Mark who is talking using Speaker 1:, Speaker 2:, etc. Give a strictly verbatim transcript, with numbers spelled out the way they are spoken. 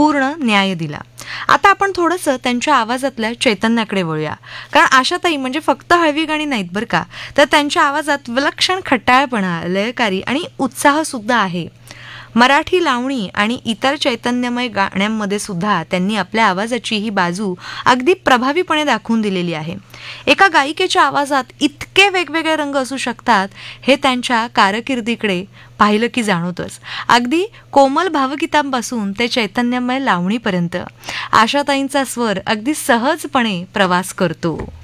Speaker 1: पूर्ण न्याय दिला. आता आपण थोडंसं त्यांच्या आवाजातल्या चैतन्याकडे वळूया, कारण आशाताई म्हणजे फक्त हळवी गाणी नाहीत बरं का, तर त्यांच्या आवाजात विलक्षण खट्टाळपणा, लयकारी आणि उत्साह सुद्धा आहे. मराठी लावणी आणि इतर चैतन्यमय गाण्यांमध्ये सुद्धा त्यांनी आपल्या आवाजाची ही बाजू अगदी प्रभावीपणे दाखवून दिलेली आहे. एका गायिकेच्या आवाजात इतके वेगवेगळे रंग असू शकतात हे त्यांच्या कारकिर्दीकडे पाहिलं की जाणवतंच. अगदी कोमल भावगीतांपासून ते चैतन्यमय लावणीपर्यंत आशाताईंचा स्वर अगदी सहजपणे प्रवास करतो.